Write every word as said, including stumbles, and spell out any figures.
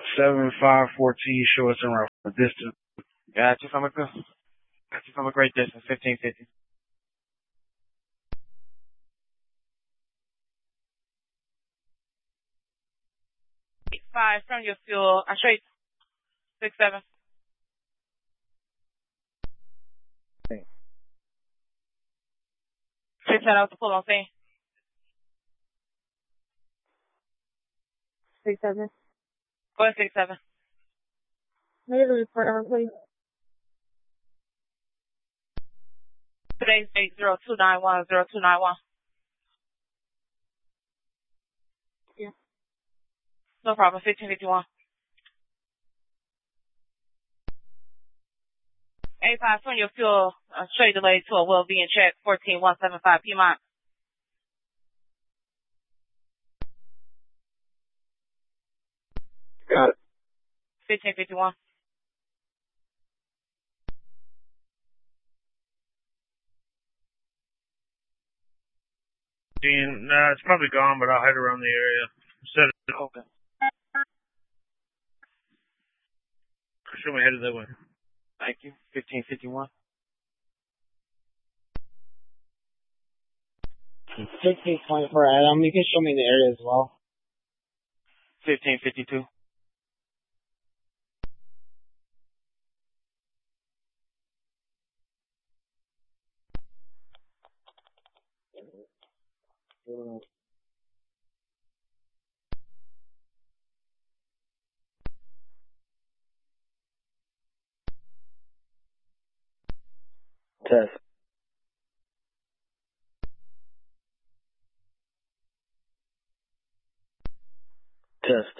seven five fourteen, show us around for distance. Got you from a good, got you from a great distance, fifteen fifty. Eight five from your fuel, I straight, six seven. Okay. Six seven out the pull on scene. Six seven. Go ahead, six seven. Negative report, over, please. Today's date zero two nine one zero two nine one. Yeah. No problem. Fifteen fifty one. Eight five from your fuel, uh, straight delayed to a will be in check. Fourteen one seven five Piedmont. Got it. Fifteen fifty one. Dean, nah, it's probably gone, but I'll head around the area. Set it. Okay. Show me headed that way. Thank you. Fifteen fifty one. Fifteen twenty for Adam. You can show me the area as well. Fifteen fifty two. Test. Test.